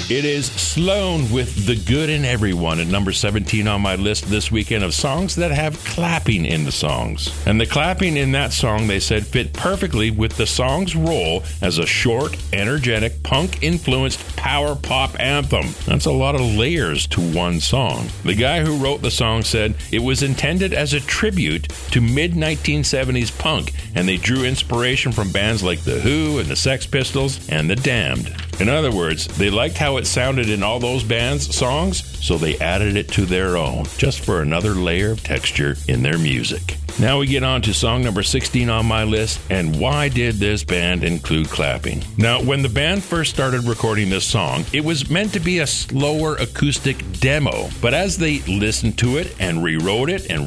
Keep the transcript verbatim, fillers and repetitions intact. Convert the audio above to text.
It is Sloan with The Good in Everyone at number seventeen on my list this weekend of songs that have clapping in the songs. And the clapping in that song, they said, fit perfectly with the song's role as a short, energetic, punk-influenced power pop anthem. That's a lot of layers to one song. The guy who wrote the song said it was intended as a tribute to mid nineteen seventies punk, and they drew inspiration from bands like The Who and the Sex Pistols and The Damned. In other words, they liked how it sounded in all those bands' songs, so they added it to their own, just for another layer of texture in their music. Now we get on to song number sixteen on my list, and why did this band include clapping? Now, when the band first started recording this song, it was meant to be a slower acoustic demo, but as they listened to it and rewrote it and